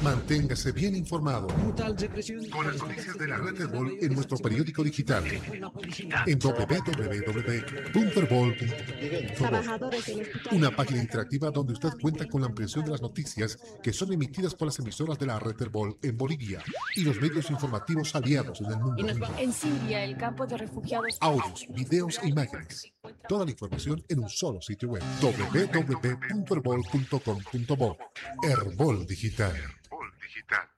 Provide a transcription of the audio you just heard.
Manténgase bien informado con las noticias de la red Herbol en nuestro periódico digital en www.herbol.com. Una página interactiva donde usted cuenta con la ampliación de las noticias que son emitidas por las emisoras de la red Herbol en Bolivia y los medios informativos aliados en el mundo. En Siria, el campo de refugiados. Audios, videos e imágenes. Toda la información en un solo sitio web: www.herbol.com.bo. Herbol Digital.